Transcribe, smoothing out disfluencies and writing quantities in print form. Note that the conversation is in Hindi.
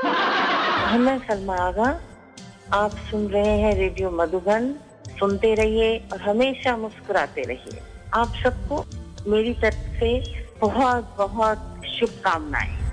मैं सलमा आगा, आप सुन रहे हैं रेडियो मधुबन। सुनते रहिए और हमेशा मुस्कुराते रहिए। आप सबको मेरी तरफ से बहुत-बहुत शुभकामनाएँ।